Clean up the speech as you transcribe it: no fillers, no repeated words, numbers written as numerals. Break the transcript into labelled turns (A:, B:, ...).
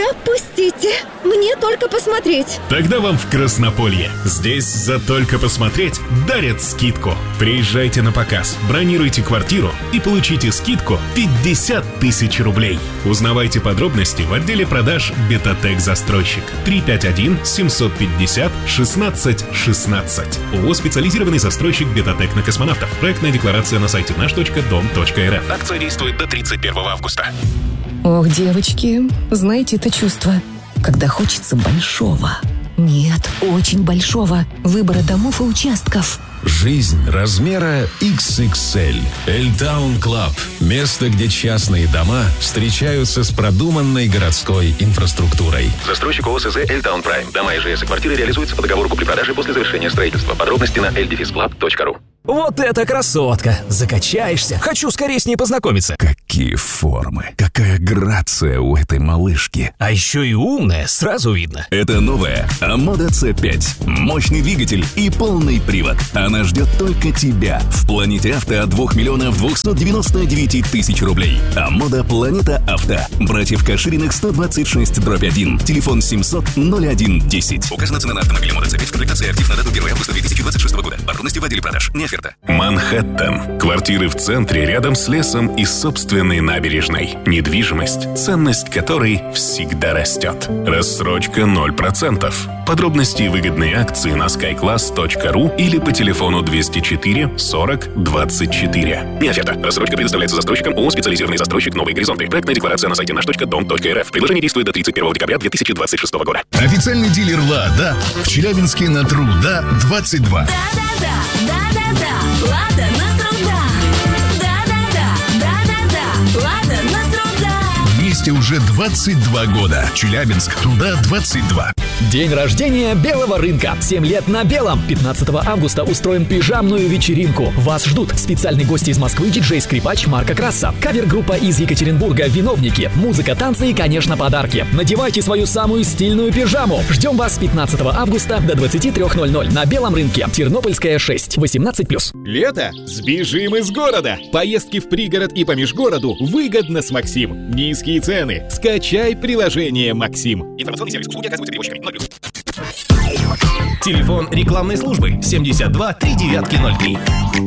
A: Пропустите. Мне только посмотреть.
B: Тогда вам в Краснополье. Здесь за только посмотреть дарят скидку. Приезжайте на показ, бронируйте квартиру и получите скидку 50 тысяч рублей. Узнавайте подробности в отделе продаж «Бетатек Застройщик». 351-750-16-16. ООО «Специализированный застройщик Бетатек на космонавтов». Проектная декларация на сайте наш.дом.рф. Акция действует до 31 августа.
C: Ох, девочки, знаете это чувство, когда хочется большого. Нет, очень большого выбора домов и участков.
D: Жизнь размера XXL. Эльтаун Клаб. Место, где частные дома встречаются с продуманной городской инфраструктурой.
E: Застройщик ОСЗ Эльтаун Прайм. Дома и ЖС и квартиры реализуются по договору купли-продажи после завершения строительства. Подробности на ldefisclub.ru.
F: Вот это красотка! Закачаешься. Хочу скорее с ней познакомиться.
D: Какие формы, какая грация у этой малышки.
F: А еще и умная, сразу видно.
D: Это новая Амода C5. Мощный двигатель и полный привод. Она ждет только тебя. В Планете Авто от 2 миллионов 299 тысяч рублей. Амода Планета Авто. Братьев Кашириных 126/1. Телефон 700-01-10. Указана цена на автомобиль Амода C5 в комплектации актив на дату 1 августа 2026 года. Подробности в отделе продаж. Не оферта.
B: Манхэттен. Квартиры в центре, рядом с лесом и собственной набережной. Недвижимость, ценность которой всегда растет. Рассрочка 0%. Подробности и выгодные акции на skyclass.ru или по телефону 204 40 24. Не оферта. Рассрочка предоставляется застройщикам ООО «Специализированный застройщик Новые горизонты». Проектная декларация на сайте наш.дом.рф. Предложение действует до 31 декабря 2026 года.
G: Официальный дилер «Лада» в Челябинске на Труда 22.
H: Да-да-да, «Лада» на Труда. Да-да-да, «Лада» на Труда.
G: Вместе уже 22 года. Челябинск, Труда 22.
F: День рождения белого рынка. 7 лет на белом. 15 августа устроим пижамную вечеринку. Вас ждут специальные гости из Москвы, диджей-скрипач Марко Краса, кавер-группа из Екатеринбурга, виновники, музыка, танцы и, конечно, подарки. Надевайте свою самую стильную пижаму. Ждем вас с 15 августа до 23:00 на белом рынке. Тернопольская, 6. 18+.
I: Лето? Сбежим из города. Поездки в пригород и по межгороду выгодно с Максим. Низкие цены. Скачай приложение Максим.
E: Информационный сервис. Услуги оказываются перевозчиками. 0+.
J: Телефон рекламной службы 72 3903.